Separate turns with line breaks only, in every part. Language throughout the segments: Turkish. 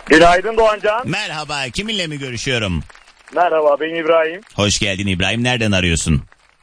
Günaydın Doğancan.
Merhaba, kiminle mi görüşüyorum?
Merhaba, ben İbrahim.
Hoş geldin İbrahim, nereden arıyorsun?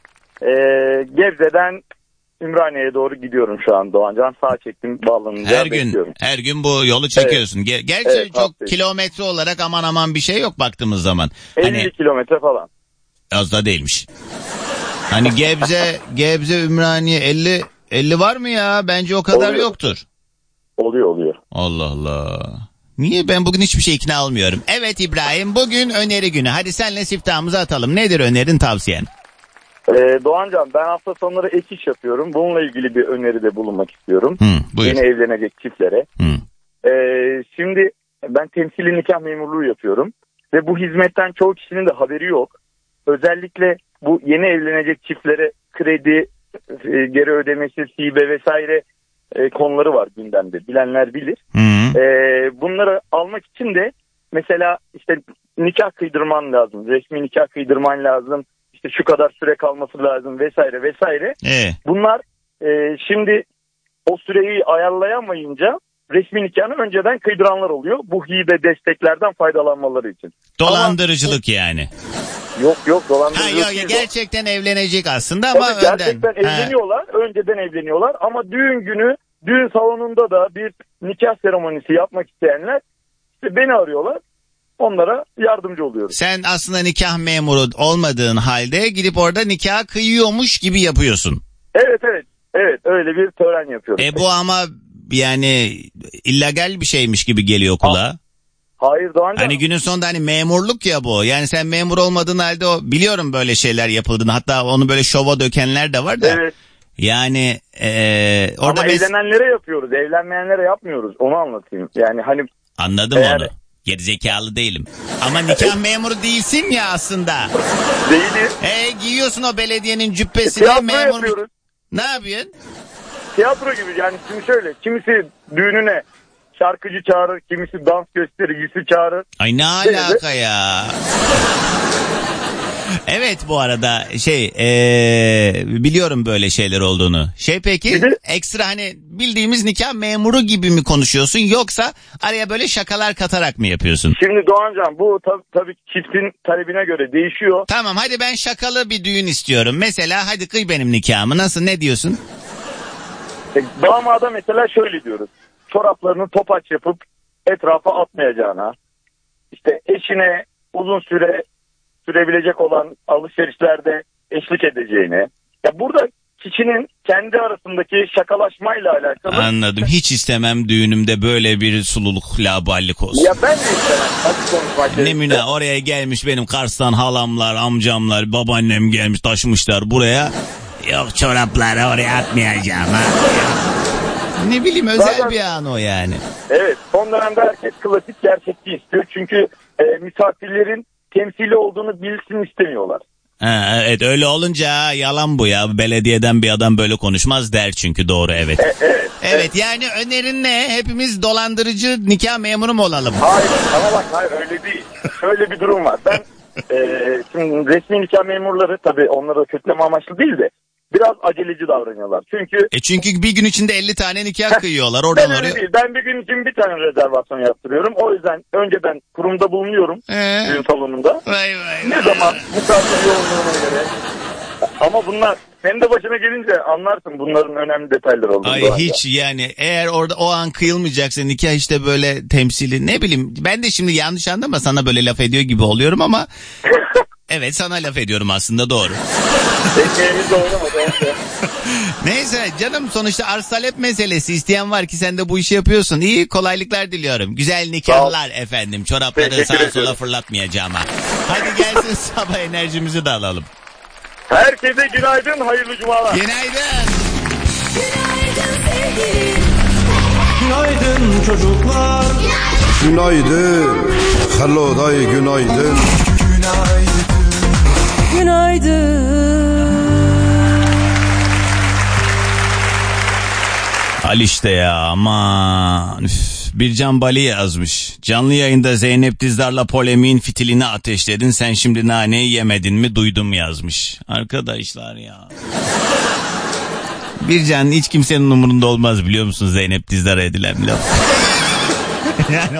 Gebze'den Ümraniye'ye doğru gidiyorum şu an Doğancan. Sağ çektim, bağlanınca bekliyorum.
Her gün bu yolu çekiyorsun. Evet. Gerçi
evet,
çok kilometre olarak aman bir şey yok baktığımız zaman.
50 kilometre falan.
Az da değilmiş. Hani Gebze Ümraniye 50 var mı ya? Bence o kadar
oluyor.
Yoktur.
Oluyor.
Allah Allah. Niye ben bugün hiçbir şey ikna olmuyorum? Evet İbrahim, bugün öneri günü. Hadi senle siftahımızı atalım. Nedir önerin, tavsiyen?
Doğancan, ben hafta sonları ek iş yapıyorum. Bununla ilgili bir öneride bulunmak istiyorum.
Buyur.
Yeni evlenecek çiftlere. Şimdi ben temsili nikah memurluğu yapıyorum. Ve bu hizmetten çoğu kişinin de haberi yok. Özellikle bu yeni evlenecek çiftlere kredi, geri ödemesi, hibe vesaire konuları var gündemde. Bilenler bilir. Bunları almak için de mesela işte nikah kıydırman lazım. Resmi nikah kıydırman lazım. İşte şu kadar süre kalması lazım vesaire. Bunlar şimdi o süreyi ayarlayamayınca resmi nikahını önceden kıydıranlar oluyor. Bu hibe desteklerden faydalanmaları için.
Dolandırıcılık yani.
Yok dolandırıcılık değil.
Gerçekten evlenecek aslında ama
tabii, gerçekten evleniyorlar. Önceden evleniyorlar ama düğün salonunda da bir nikah seremonisi yapmak isteyenler işte beni arıyorlar. Onlara yardımcı oluyoruz.
Sen aslında nikah memuru olmadığın halde gidip orada nikah kıyıyormuş gibi yapıyorsun.
Evet öyle bir tören yapıyoruz.
Bu ama yani illegal bir şeymiş gibi geliyor kulağa.
Hayır Doğancan.
Hani günün sonunda hani memurluk ya bu. Yani sen memur olmadığın halde biliyorum böyle şeyler yapıldığını. Hatta onu böyle şova dökenler de var da. Evet. Yani orada
ama evlenenlere yapıyoruz. Evlenmeyenlere yapmıyoruz. Onu anlatayım. Yani hani
anladım onu. Gerizekalı değilim. Ama nikah memuru değilsin ya aslında.
Değilim.
Giyiyorsun o belediyenin cübbesini.
Tiyatro yapıyoruz.
Ne yapıyorsun?
Tiyatro gibi yani şimdi şöyle. Kimisi düğününe şarkıcı çağırır, kimisi dans göstericisi çağırır.
Ay ne alaka ya? Evet bu arada biliyorum böyle şeyler olduğunu. Peki ekstra hani bildiğimiz nikah memuru gibi mi konuşuyorsun yoksa araya böyle şakalar katarak mı yapıyorsun?
Şimdi Doğancan bu tabii çiftin talebine göre değişiyor.
Tamam hadi ben şakalı bir düğün istiyorum. Mesela hadi kıy benim nikahımı, nasıl, ne diyorsun?
Damada mesela şöyle diyoruz. Çoraplarını topaç yapıp etrafa atmayacağına, işte eşine uzun sürebilecek olan alışverişlerde eşlik edeceğine. Ya burada kişinin kendi arasındaki şakalaşmayla alakalı.
Anladım. Hiç istemem düğünümde böyle bir sululuk, laballik olsun.
Ya ben de istemem. Hadi konuşmak
Nemine oraya gelmiş benim Kars'tan halamlar, amcamlar, babaannem gelmiş taşımışlar buraya. Yok çorapları oraya atmayacağım ha. Ne bileyim özel bir an o yani.
Evet, son dönemde herkes klasik gerçekçi istiyor. Çünkü misafirlerin temsili olduğunu bilsin istemiyorlar.
Evet öyle olunca yalan bu ya. Belediyeden bir adam böyle konuşmaz der çünkü, doğru evet. Evet yani önerin ne? Hepimiz dolandırıcı nikah memuru mu olalım?
Hayır öyle değil. Şöyle bir durum var. Ben şimdi resmi nikah memurları tabii onlara kötüleme amaçlı değil de biraz aceleci davranıyorlar. Çünkü
bir gün içinde 50 tane nikah kıyıyorlar oradan
ben
oraya.
Değil. Ben bir gün için bir tane rezervasyon yaptırıyorum. O yüzden önceden kurumda bulunuyorum düğün salonunda.
Vay.
Ne zaman misafir yoğunluğuna göre. Ama bunlar senin de başına gelince anlarsın bunların önemli detayları olduğunu.
Hiç yani eğer orada o an kıyılmayacaksa nikah işte böyle temsili, ne bileyim, ben de şimdi yanlış anlama sana böyle laf ediyor gibi oluyorum ama evet sana laf ediyorum aslında, doğru. Neyse canım, sonuçta arz talep meselesi, isteyen var ki sen de bu işi yapıyorsun. İyi kolaylıklar diliyorum. Güzel nikahlar efendim. Çorapları sağa sola fırlatmayacağım ha. Hadi gelsin sabah enerjimizi de alalım.
Herkese günaydın, hayırlı cumalar.
Günaydın.
Günaydın sevgilim.
Günaydın çocuklar.
Günaydın. Hello day günaydın.
Günaydın.
Al işte ya, aman. Bircan Bali yazmış. Canlı yayında Zeynep Dizdar'la polemiğin fitilini ateşledin. Sen şimdi naneyi yemedin mi, duydum yazmış. Arkadaşlar ya. Bircan hiç kimsenin umurunda olmaz biliyor musun Zeynep Dizdar'a edilen laf. Yani